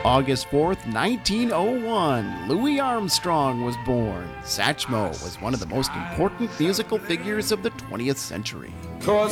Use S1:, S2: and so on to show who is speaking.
S1: August 4th, 1901, Louis Armstrong was born. Satchmo was one of the most important musical figures of the 20th century.